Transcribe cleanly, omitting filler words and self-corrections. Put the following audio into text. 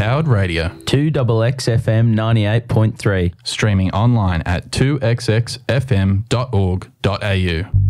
powered radio. 2XXFM 98.3. Streaming online at 2xxfm.org.au.